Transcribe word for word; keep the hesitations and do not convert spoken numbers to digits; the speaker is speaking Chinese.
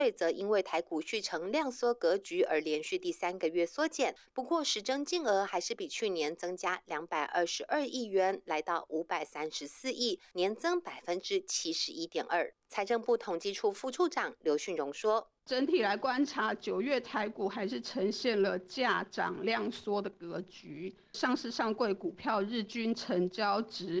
则因为台股续呈量缩格局而连续第三个月缩减，不过实征金额还是比去年增加两百二十二亿元，来到五百三十四亿，年增百分之七十一点二。财政部统计处副处长刘训荣说。 整体来观察，九月台股还是呈现了价涨量缩的格局，上市上柜股票日均成交值